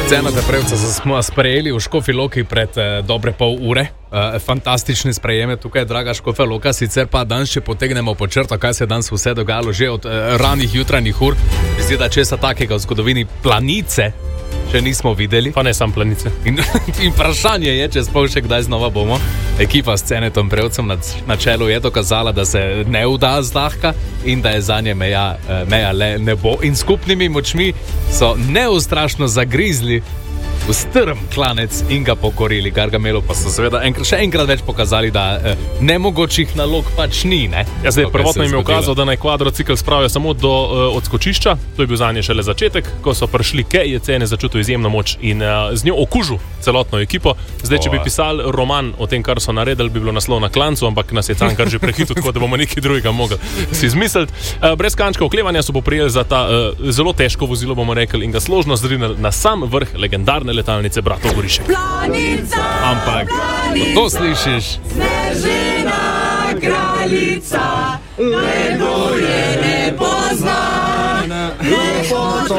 Cenate prevca smo sprejeli v Škofji Loki pred dobre pol ure. Fantastične sprejeme tukaj, draga Škofja Loka. Sicer pa danes, če potegnemo po črto, kaj se danes vse dogajalo že od ranih jutranjih ur. Zdi, da česa takega v zgodovini planice še nismo videli. Pa ne sam planice. In vprašanje je, če sploh še kdaj znova bomo. Ekipa s Cenetom Prevcem na čelu je dokazala, da se ne vda zlahka in da je zanje meja le nebo. In skupnimi močmi so neustrašno zagrizli v strm klanec in ga pokorili. Gargamelu pa so seveda še enkrat več pokazali, da nemogočih nalog pač ni. Ne? Ja, zdaj, prvotno jim je ukazal, da naj kvadrocikl spravijo samo do odskočišča. To je bil zanje šele začetek. Ko so prišli ke, je Cene začutil izjemno moč in z njo okužil celotno ekipo. Zdaj, če bi pisali roman o tem, kar so naredili, bi bilo naslov Na klancu, ampak nas je Cankar že prehitil, tako da bomo nekaj drugega mogli si izmisliti. Brez kančka oklevanja so poprijeli za ta zelo težko vozilo, bomo rekli, in ga složno zdrinili na sam vrh legendarne letalnice Bratov Gorišek. Ampak, ko to slišiš, Snežina kraljica, ledo je ne pozna, lepoto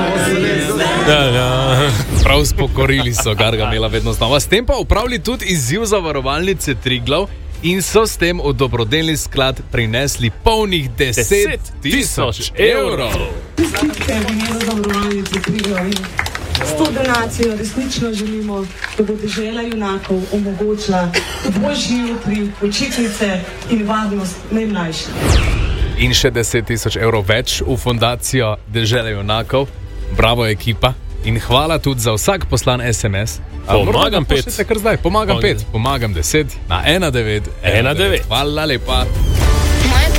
prav spokorili so Gargamela vedno znova. S tem pa upravili tudi izziv zavarovalnice Triglav in so s tem v dobrodelni sklad prinesli polnih 10.000 evrov. S to donacijo resnično želimo, da bo dežela junakov omogočila boljši jutri, počitnice in varnost najmlajših. In še 10.000 evrov več v fundacijo Dežele junakov. Bravo ekipa in hvala tudi za vsak poslan SMS. Pomagam 5. Pomagam 5, pomagam 10 na 1919. Hvala lepa.